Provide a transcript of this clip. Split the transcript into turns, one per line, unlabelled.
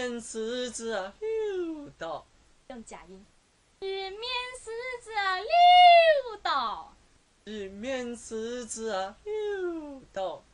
面狮子啊溜达，
用假音。玉面狮子啊溜达，
玉面狮子啊溜达。